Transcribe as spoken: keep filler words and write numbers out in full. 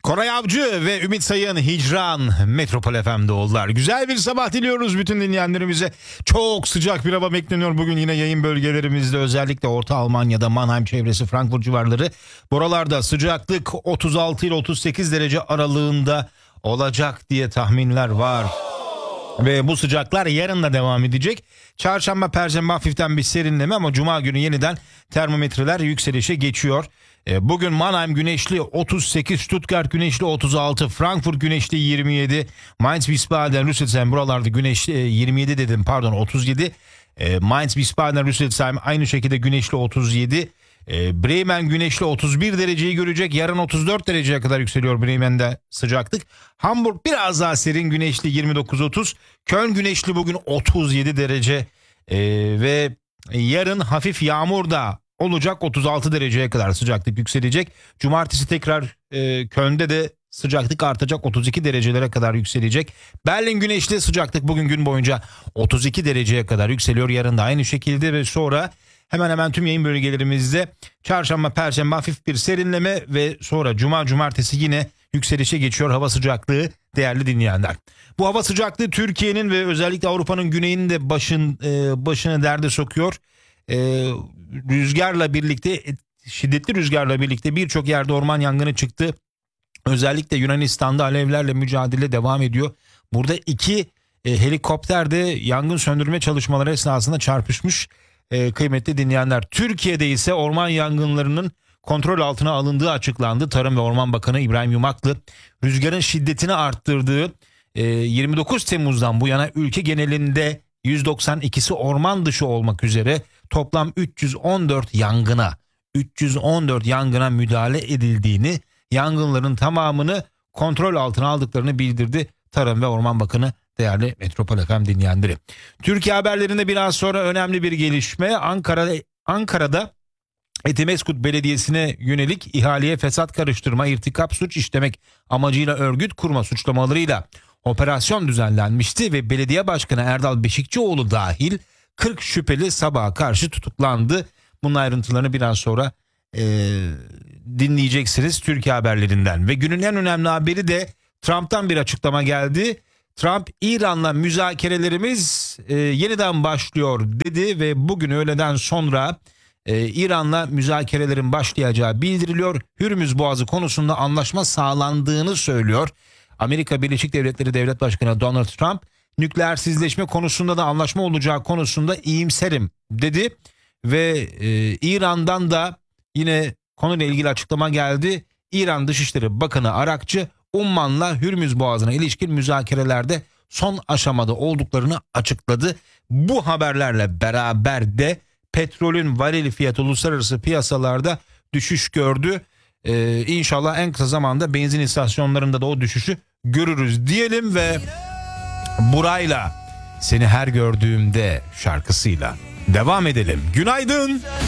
Koray Avcı ve Ümit Sayın Hicran Metropol F M'de oldular. Güzel bir sabah diliyoruz bütün dinleyenlerimize. Çok sıcak bir hava bekleniyor bugün yine yayın bölgelerimizde, özellikle Orta Almanya'da, Mannheim çevresi, Frankfurt civarları. Buralarda sıcaklık otuz altı ile otuz sekiz derece aralığında olacak diye tahminler var. Ve bu sıcaklar yarın da devam edecek. Çarşamba, Perşembe hafiften bir serinleme ama Cuma günü yeniden termometreler yükselişe geçiyor. Bugün Mannheim güneşli otuz sekiz, Stuttgart güneşli otuz altı, Frankfurt güneşli yirmi yedi, Mainz, Wiesbaden, Rüsselsheim buralarda güneşli yirmi yedi dedim pardon otuz yedi. Mainz, Wiesbaden, Rüsselsheim aynı şekilde güneşli otuz yedi. Bremen güneşli otuz bir dereceyi görecek. Yarın otuz dört dereceye kadar yükseliyor Bremen'de sıcaklık. Hamburg biraz daha serin, güneşli yirmi dokuz otuz. Köln güneşli bugün otuz yedi derece. Ee, ve yarın hafif yağmur da olacak, otuz altı dereceye kadar sıcaklık yükselecek. Cumartesi tekrar e, Köln'de de sıcaklık artacak, otuz iki derecelere kadar yükselecek. Berlin güneşli, sıcaklık bugün gün boyunca otuz iki dereceye kadar yükseliyor. Yarın da aynı şekilde ve sonra hemen hemen tüm yayın bölgelerimizde çarşamba, perşembe hafif bir serinleme ve sonra cuma, cumartesi yine yükselişe geçiyor hava sıcaklığı değerli dinleyenler. Bu hava sıcaklığı Türkiye'nin ve özellikle Avrupa'nın güneyinin de başın, e, başını derde sokuyor. E, rüzgarla birlikte, şiddetli rüzgarla birlikte birçok yerde orman yangını çıktı. Özellikle Yunanistan'da alevlerle mücadele devam ediyor. Burada iki e, helikopter de yangın söndürme çalışmaları esnasında çarpışmış. E, kıymetli dinleyenler, Türkiye'de ise orman yangınlarının kontrol altına alındığı açıklandı. Tarım ve Orman Bakanı İbrahim Yumaklı rüzgarın şiddetini arttırdığı e, yirmi dokuz Temmuz'dan bu yana ülke genelinde yüz doksan ikisi orman dışı olmak üzere toplam üç yüz on dört yangına üç yüz on dört yangına müdahale edildiğini, yangınların tamamını kontrol altına aldıklarını bildirdi Tarım ve Orman Bakanı. Değerli Metropol F M dinleyenleri, Türkiye haberlerinde biraz sonra önemli bir gelişme. Ankara'da Ankara'da Etimesgut Belediyesi'ne yönelik ihaleye fesat karıştırma, irtikap suç işlemek amacıyla örgüt kurma suçlamalarıyla operasyon düzenlenmişti ve belediye başkanı Erdal Beşikçioğlu dahil kırk şüpheli sabaha karşı tutuklandı. Bunun ayrıntılarını biraz sonra e, dinleyeceksiniz Türkiye haberlerinden. Ve günün en önemli haberi de Trump'tan bir açıklama geldi. Trump, İran'la müzakerelerimiz e, yeniden başlıyor dedi ve bugün öğleden sonra e, İran'la müzakerelerin başlayacağı bildiriliyor. Hürmüz Boğazı konusunda anlaşma sağlandığını söylüyor. Amerika Birleşik Devletleri Devlet Başkanı Donald Trump, nükleersizleşme konusunda da anlaşma olacağı konusunda iyimserim dedi. Ve e, İran'dan da yine konuyla ilgili açıklama geldi. İran Dışişleri Bakanı Arakçı, Umman'la Hürmüz Boğazı'na ilişkin müzakerelerde son aşamada olduklarını açıkladı. Bu haberlerle beraber de petrolün varil fiyatı uluslararası piyasalarda düşüş gördü. Ee, İnşallah en kısa zamanda benzin istasyonlarında da o düşüşü görürüz diyelim ve burayla Seni Her Gördüğümde şarkısıyla devam edelim. Günaydın.